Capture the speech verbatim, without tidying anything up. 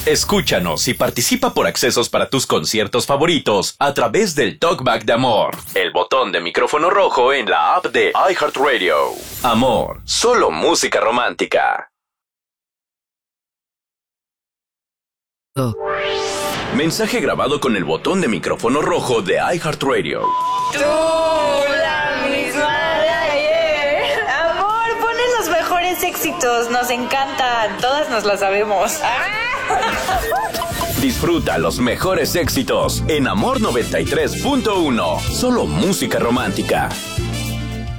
Escúchanos y participa por accesos para tus conciertos favoritos a través del Talkback de Amor, el botón de micrófono rojo en la app de iHeartRadio. Amor, solo música romántica. Oh. Mensaje grabado con el botón de micrófono rojo de iHeartRadio. Tú, la misma de ayer. Amor, ponen los mejores éxitos, nos encantan, todas nos las sabemos. Disfruta los mejores éxitos en Amor noventa y tres punto uno. Solo música romántica.